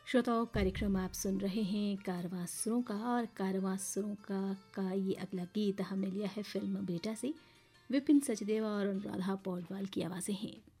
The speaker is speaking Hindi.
श्रोताओं, कार्यक्रम आप सुन रहे हैं कारवां सुरों का, और कारवां सुरों का ये अगला गीत हमने लिया है फिल्म बेटा से। विपिन सचदेवा और अनुराधा पौडवाल की आवाज़ें हैं।